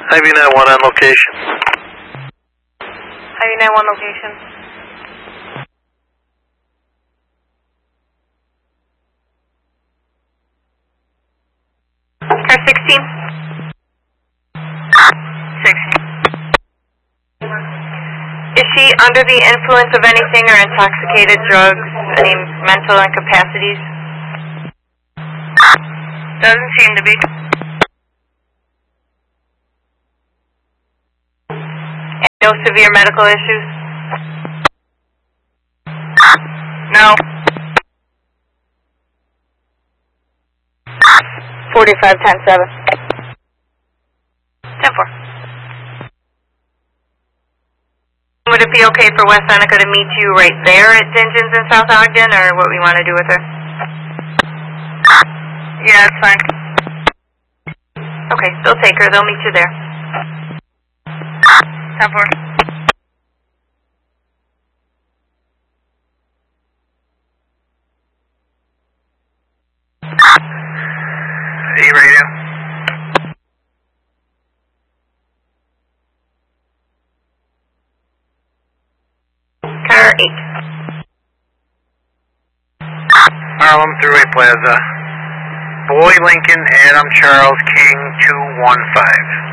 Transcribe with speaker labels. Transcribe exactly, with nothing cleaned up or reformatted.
Speaker 1: Ivy nine one on location.
Speaker 2: Ivy nine one location. Car sixteen. sixteen. Is she under the influence of anything or intoxicated drugs? Any mental incapacities? Doesn't seem to be. No severe medical issues? No. forty-five ten seven. ten four. Would it be okay for West Seneca to meet you right there at Dingens in South Ogden, or what we want to do with her? Yeah, that's fine. Okay, they'll take her. They'll meet you there. ten four.
Speaker 1: Hey, radio.
Speaker 2: Car eight.
Speaker 1: Harlem Thruway Plaza. Boy Lincoln Adam Charles King two one five.